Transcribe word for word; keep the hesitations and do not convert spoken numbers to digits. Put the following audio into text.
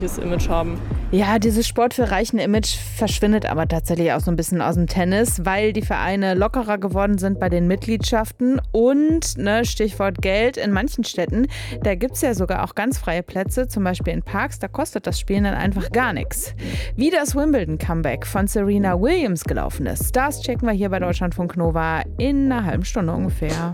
Image haben. Ja, dieses Sport für reichen Image verschwindet aber tatsächlich auch so ein bisschen aus dem Tennis, weil die Vereine lockerer geworden sind bei den Mitgliedschaften und, ne, Stichwort Geld, in manchen Städten, da gibt es ja sogar auch ganz freie Plätze, zum Beispiel in Parks, da kostet das Spielen dann einfach gar nichts. Wie das Wimbledon-Comeback von Serena Williams gelaufen ist, das checken wir hier bei Deutschlandfunk Nova in einer halben Stunde ungefähr.